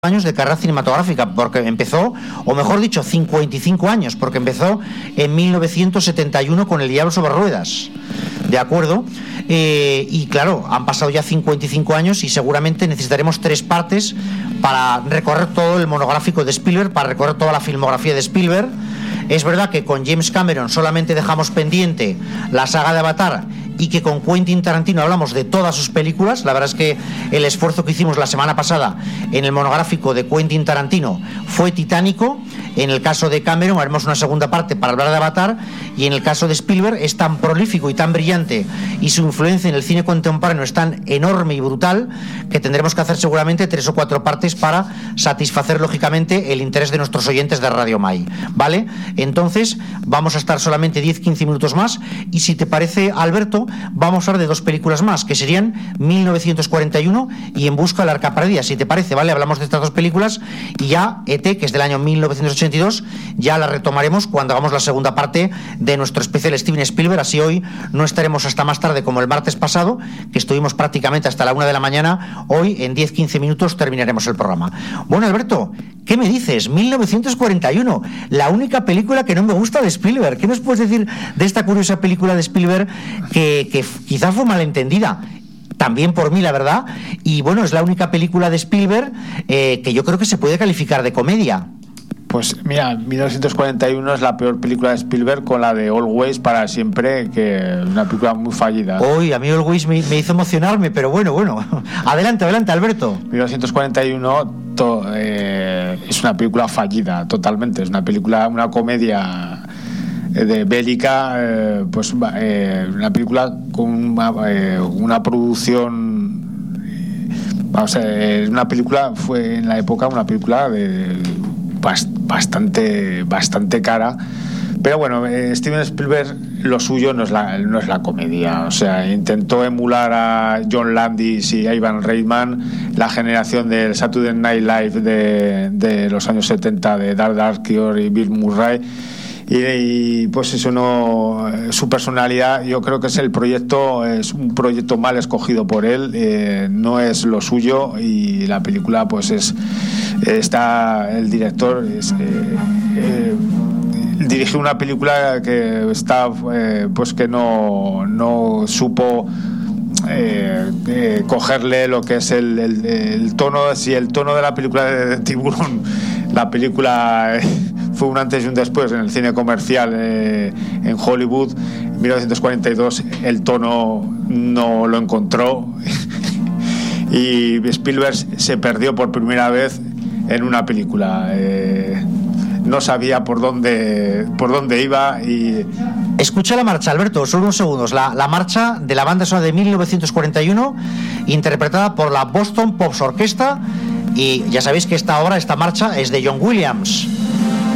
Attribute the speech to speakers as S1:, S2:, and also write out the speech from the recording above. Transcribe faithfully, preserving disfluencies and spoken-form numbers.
S1: años de carrera cinematográfica, porque empezó, o mejor dicho, cincuenta y cinco años, porque empezó en mil novecientos setenta y uno con El diablo sobre ruedas, ¿de acuerdo? Eh, y claro, han pasado ya cincuenta y cinco años y seguramente necesitaremos tres partes para recorrer todo el monográfico de Spielberg, para recorrer toda la filmografía de Spielberg. Es verdad que con James Cameron solamente dejamos pendiente la saga de Avatar y que con Quentin Tarantino hablamos de todas sus películas. La verdad es que el esfuerzo que hicimos la semana pasada en el monográfico de Quentin Tarantino fue titánico. En el caso de Cameron haremos una segunda parte para hablar de Avatar, y en el caso de Spielberg es tan prolífico y tan brillante y su influencia en el cine contemporáneo es tan enorme y brutal que tendremos que hacer seguramente tres o cuatro partes para satisfacer lógicamente el interés de nuestros oyentes de Radio Mai, ¿vale? Entonces vamos a estar solamente diez a quince minutos más, y si te parece, Alberto, vamos a hablar de dos películas más, que serían mil novecientos cuarenta y uno y En busca del arca perdida. Si te parece, ¿vale? Hablamos de estas dos películas y ya E T, que es del año mil novecientos ochenta y dos, ya la retomaremos cuando hagamos la segunda parte de nuestro especial Steven Spielberg. Así hoy no estaremos hasta más tarde como el martes pasado, que estuvimos prácticamente hasta la una de la mañana. Hoy en diez a quince minutos terminaremos el programa. Bueno, Alberto, ¿qué me dices? mil novecientos cuarenta y uno, la única película que no me gusta de Spielberg. ¿Qué nos puedes decir de esta curiosa película de Spielberg que, que quizás fue malentendida? También por mí, la verdad. Y bueno, es la única película de Spielberg eh, que yo creo que se puede calificar de comedia.
S2: Pues mira, mil novecientos cuarenta y uno es la peor película de Spielberg, con la de Always para siempre, que es una película muy fallida.
S1: Hoy a mí Always me, me hizo emocionarme, pero bueno, bueno. Adelante, adelante, Alberto.
S2: mil novecientos cuarenta y uno to, eh, es una película fallida totalmente. Es una película, una comedia de bélica, eh, pues eh, una película con una, eh, una producción, eh, vamos a ver, una película, fue en la época una película de bastante bastante cara, pero bueno, eh, Steven Spielberg, lo suyo no es la no es la comedia. O sea, intentó emular a John Landis y a Ivan Reitman, la generación del Saturday Night Live de, de los años setenta, de Dark Darkior y Bill Murray. Y, y pues eso no, su personalidad, yo creo que es el proyecto, es un proyecto mal escogido por él, eh, no es lo suyo, y la película pues es, está, el director es, eh, eh, dirigió una película que está, eh, pues que no, no supo Eh, eh, cogerle lo que es el, el, el tono, si el tono de la película de Tiburón, la película eh, fue un antes y un después en el cine comercial eh, en Hollywood. En mil novecientos cuarenta y dos el tono no lo encontró y Spielberg se perdió por primera vez en una película. Eh, no sabía por dónde por dónde iba. Y
S1: escucha la marcha, Alberto, solo unos segundos. La, la marcha de la banda sonora de mil novecientos cuarenta y uno, interpretada por la Boston Pops Orchestra. Y ya sabéis que esta obra, esta marcha, es de John Williams.